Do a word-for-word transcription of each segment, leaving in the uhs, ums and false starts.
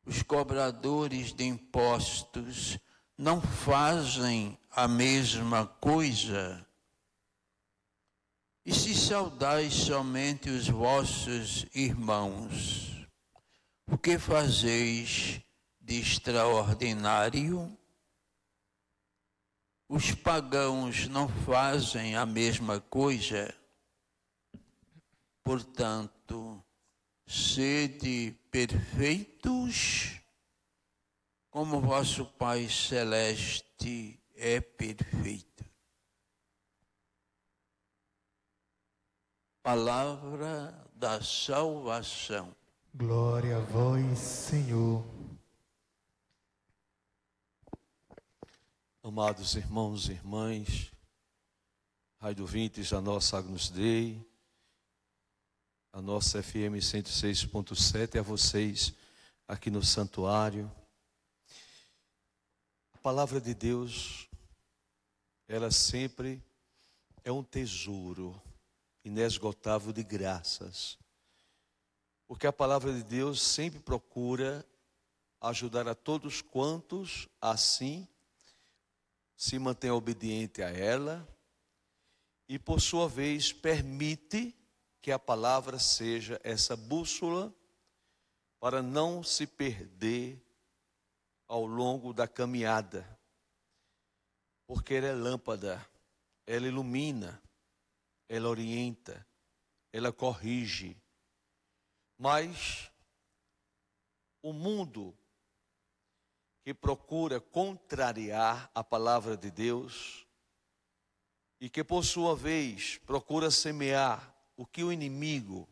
Os cobradores de impostos não fazem a mesma coisa? E se saudais somente os vossos irmãos, o que fazeis de extraordinário? Os pagãos não fazem a mesma coisa? Portanto, sede perfeitos, como vosso Pai Celeste é perfeito. Palavra da salvação. Glória a vós, Senhor. Amados irmãos e irmãs, rádio ouvintes da nossa Agnus Dei, a nossa F M cento e seis ponto sete, a vocês aqui no santuário. A palavra de Deus, ela sempre é um tesouro inesgotável de graças, porque a palavra de Deus sempre procura ajudar a todos quantos assim se mantém obediente a ela e, por sua vez, permite que a palavra seja essa bússola para não se perder ao longo da caminhada, porque ela é lâmpada, ela ilumina, ela orienta, ela corrige. Mas o mundo que procura contrariar a palavra de Deus e que, por sua vez, procura semear o que o inimigo,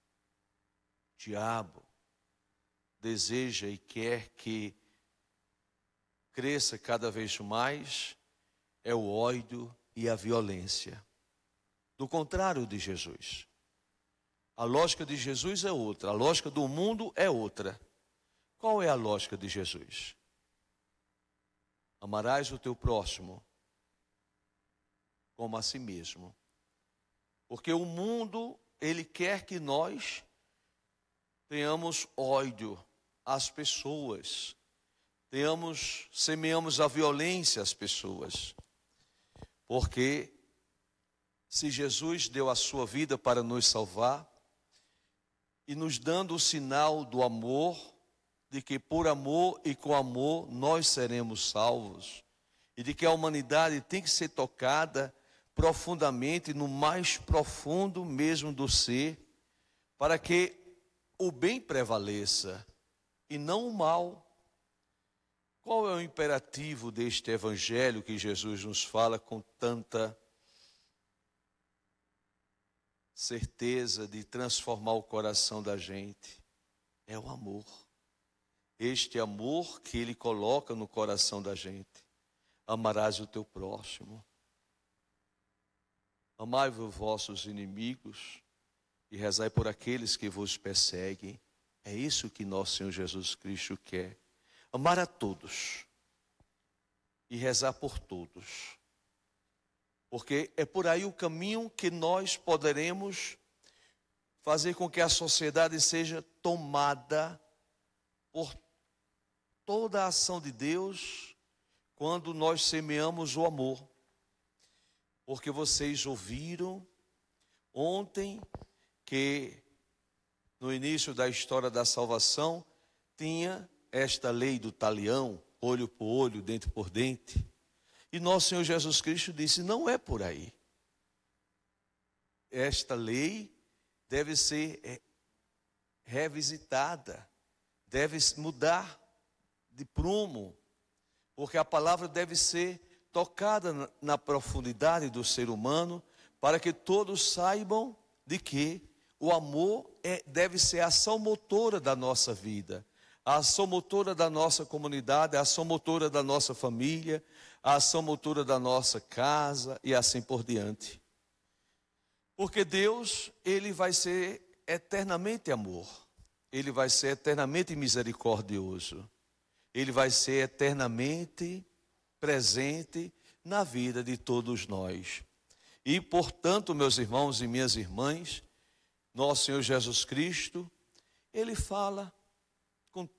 o diabo, deseja e quer que cresça cada vez mais, é o ódio e a violência. Do contrário de Jesus. A lógica de Jesus é outra, a lógica do mundo é outra. Qual é a lógica de Jesus? Amarás o teu próximo como a si mesmo. Porque o mundo, ele quer que nós tenhamos ódio às pessoas, tenhamos, semeamos a violência às pessoas. Porque se Jesus deu a sua vida para nos salvar, e nos dando o sinal do amor, de que por amor e com amor nós seremos salvos, e de que a humanidade tem que ser tocada profundamente, no mais profundo mesmo do ser, para que o bem prevaleça e não o mal. Qual é o imperativo deste evangelho que Jesus nos fala com tanta certeza de transformar o coração da gente? É o amor. Este amor que Ele coloca no coração da gente. Amarás o teu próximo. Amai os vossos inimigos e rezai por aqueles que vos perseguem. É isso que nosso Senhor Jesus Cristo quer. Amar a todos e rezar por todos. Porque é por aí o caminho que nós poderemos fazer com que a sociedade seja tomada por toda a ação de Deus quando nós semeamos o amor. Porque vocês ouviram ontem que no início da história da salvação tinha esta lei do talião, olho por olho, dente por dente. E nosso Senhor Jesus Cristo disse, não é por aí. Esta lei deve ser revisitada, deve mudar de prumo, porque a palavra deve ser tocada na profundidade do ser humano, para que todos saibam de que o amor é, deve ser a ação motora da nossa vida, a ação motora da nossa comunidade, a ação motora da nossa família, a ação motora da nossa casa e assim por diante. Porque Deus, Ele vai ser eternamente amor, Ele vai ser eternamente misericordioso, Ele vai ser eternamente presente na vida de todos nós. E, portanto, meus irmãos e minhas irmãs, nosso Senhor Jesus Cristo, Ele fala com